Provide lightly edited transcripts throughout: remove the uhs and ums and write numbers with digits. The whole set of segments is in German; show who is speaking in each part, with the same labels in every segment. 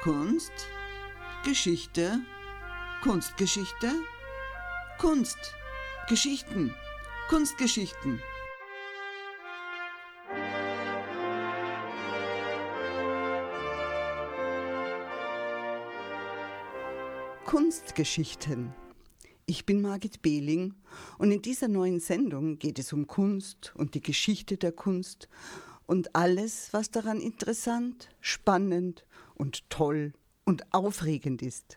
Speaker 1: Kunst, Geschichte, Kunstgeschichte, Kunst, Geschichten, Kunstgeschichten. Kunstgeschichten. Ich bin Margit Behling und in dieser neuen Sendung geht es um Kunst und die Geschichte der Kunst und alles, was daran interessant, spannend und toll und aufregend ist.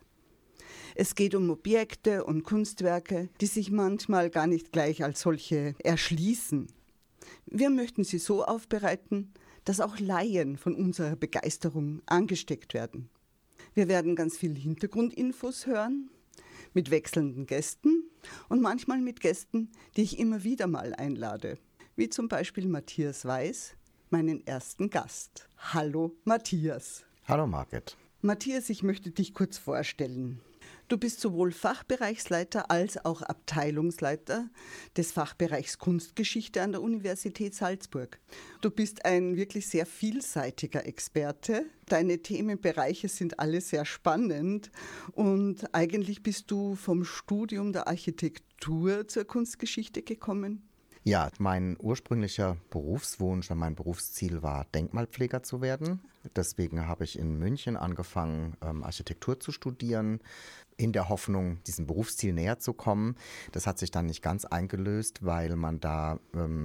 Speaker 1: Es geht um Objekte und Kunstwerke, die sich manchmal gar nicht gleich als solche erschließen. Wir möchten sie so aufbereiten, dass auch Laien von unserer Begeisterung angesteckt werden. Wir werden ganz viel Hintergrundinfos hören, mit wechselnden Gästen und manchmal mit Gästen, die ich immer wieder mal einlade. Wie zum Beispiel Matthias Weiß, meinen ersten Gast. Hallo Matthias.
Speaker 2: Hallo Margit.
Speaker 1: Matthias, ich möchte dich kurz vorstellen. Du bist sowohl Fachbereichsleiter als auch Abteilungsleiter des Fachbereichs Kunstgeschichte an der Universität Salzburg. Du bist ein wirklich sehr vielseitiger Experte. Deine Themenbereiche sind alle sehr spannend und eigentlich bist du vom Studium der Architektur zur Kunstgeschichte gekommen.
Speaker 2: Ja, mein ursprünglicher Berufswunsch und mein Berufsziel war, Denkmalpfleger zu werden. Deswegen habe ich in München angefangen, Architektur zu studieren, in der Hoffnung, diesem Berufsziel näher zu kommen. Das hat sich dann nicht ganz eingelöst, weil man da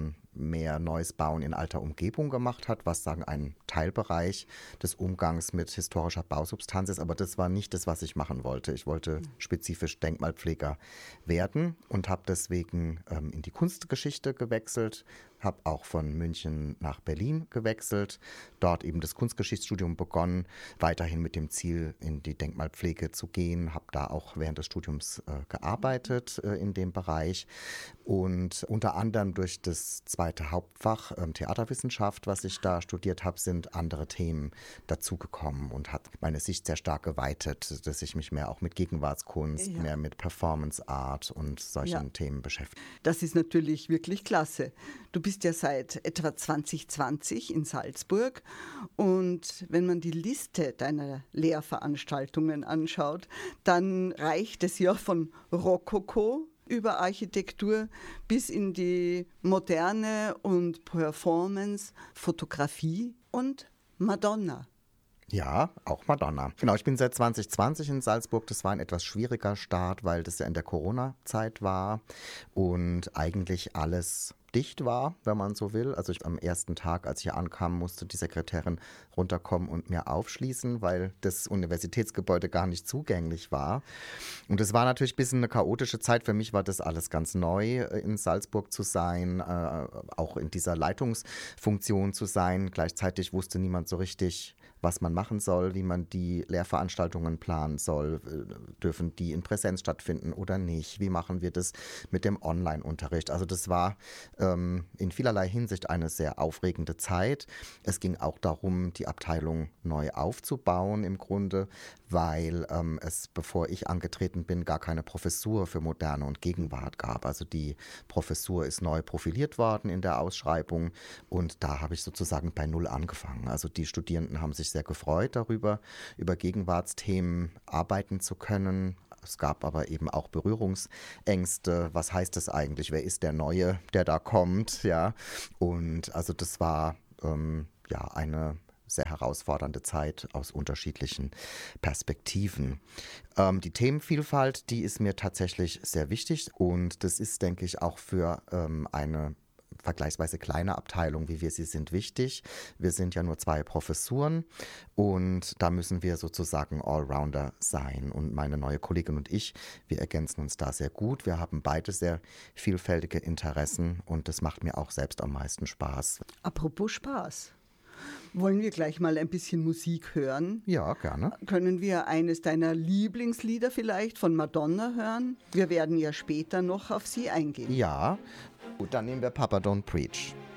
Speaker 2: mehr neues Bauen in alter Umgebung gemacht hat, was sagen ein Teilbereich des Umgangs mit historischer Bausubstanz ist. Aber das war nicht das, was ich machen wollte. Ich wollte spezifisch Denkmalpfleger werden und habe deswegen in die Kunstgeschichte gewechselt, habe auch von München nach Berlin gewechselt, dort eben das Kunstgeschichtsstudium begonnen, weiterhin mit dem Ziel, in die Denkmalpflege zu gehen, habe da auch während des Studiums gearbeitet in dem Bereich und unter anderem durch das zweite Hauptfach Theaterwissenschaft, was ich da studiert habe, sind andere Themen dazugekommen und hat meine Sicht sehr stark geweitet, dass ich mich mehr auch mit Gegenwartskunst, mehr mit Performance Art und solchen Themen beschäftige.
Speaker 1: Das ist natürlich wirklich klasse. Du bist ja seit etwa 2020 in Salzburg und wenn man die Liste deiner Lehrveranstaltungen anschaut, dann reicht es ja von Rokoko über Architektur bis in die Moderne und Performance, Fotografie und Madonna.
Speaker 2: Ja, auch Madonna. Genau, ich bin seit 2020 in Salzburg. Das war ein etwas schwieriger Start, weil das ja in der Corona-Zeit war und eigentlich alles dicht war, wenn man so will. Also am ersten Tag, als ich hier ankam, musste die Sekretärin runterkommen und mir aufschließen, weil das Universitätsgebäude gar nicht zugänglich war. Und es war natürlich ein bisschen eine chaotische Zeit. Für mich war das alles ganz neu, in Salzburg zu sein, auch in dieser Leitungsfunktion zu sein. Gleichzeitig wusste niemand so richtig, was man machen soll, wie man die Lehrveranstaltungen planen soll. Dürfen die in Präsenz stattfinden oder nicht? Wie machen wir das mit dem Online-Unterricht? Also das war in vielerlei Hinsicht eine sehr aufregende Zeit. Es ging auch darum, die Abteilung neu aufzubauen im Grunde, weil es, bevor ich angetreten bin, gar keine Professur für Moderne und Gegenwart gab. Also die Professur ist neu profiliert worden in der Ausschreibung und da habe ich sozusagen bei Null angefangen. Also die Studierenden haben sich sehr gefreut darüber, über Gegenwartsthemen arbeiten zu können. Es gab aber eben auch Berührungsängste. Was heißt das eigentlich? Wer ist der Neue, der da kommt? Ja, und also das war eine sehr herausfordernde Zeit aus unterschiedlichen Perspektiven. Die Themenvielfalt, die ist mir tatsächlich sehr wichtig und das ist, denke ich, auch für eine vergleichsweise kleine Abteilung, wie wir sie sind, wichtig. Wir sind ja nur 2 Professuren und da müssen wir sozusagen Allrounder sein. Und meine neue Kollegin und ich, wir ergänzen uns da sehr gut. Wir haben beide sehr vielfältige Interessen und das macht mir auch selbst am meisten Spaß.
Speaker 1: Apropos Spaß. Wollen wir gleich mal ein bisschen Musik hören?
Speaker 2: Ja, gerne.
Speaker 1: Können wir eines deiner Lieblingslieder vielleicht von Madonna hören? Wir werden ja später noch auf sie eingehen.
Speaker 2: Ja, gut, dann nehmen wir Papa Don't Preach.